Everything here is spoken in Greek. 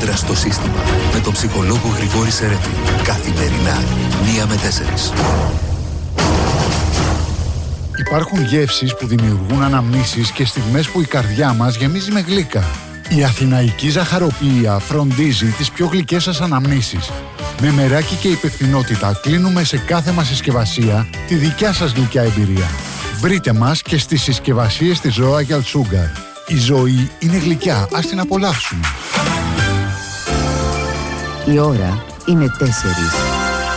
κόντρα στο σύστημα. Με τον ψυχολόγο Γρηγόρη Σερέτη. Καθημερινά, 1 με 4. Υπάρχουν γεύσεις που δημιουργούν αναμνήσεις και στιγμές που η καρδιά μας γεμίζει με γλύκα. Η αθηναϊκή ζαχαροποίηα φροντίζει τις πιο γλυκές σας αναμνήσεις. Με μεράκι και υπευθυνότητα κλείνουμε σε κάθε μας συσκευασία τη δικιά σας γλυκιά εμπειρία. Βρείτε μας και στις συσκευασίες της Royal Sugar. Η ζωή είναι γλυκιά, ας την απολαύσουμε. Η ώρα είναι 4.